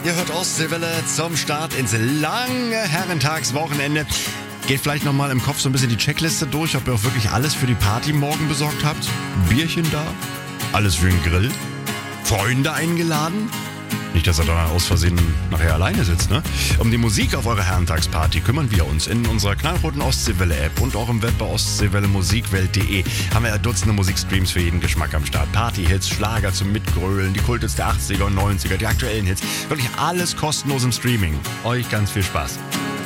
Ihr hört Ostseewelle zum Start ins lange Herrentagswochenende. Geht vielleicht nochmal im Kopf so ein bisschen die Checkliste durch, ob ihr auch wirklich alles für die Party morgen besorgt habt. Bierchen da, alles für den Grill, Freunde eingeladen. Nicht, dass er da aus Versehen nachher alleine sitzt, ne? Um die Musik auf eure Herrentagsparty kümmern wir uns. In unserer knallroten Ostseewelle-App und auch im Web bei ostseewellemusikwelt.de haben wir ja Dutzende Musikstreams für jeden Geschmack am Start. Party-Hits, Schlager zum Mitgrölen, die Kulthits der 80er und 90er, die aktuellen Hits. Wirklich alles kostenlos im Streaming. Euch ganz viel Spaß.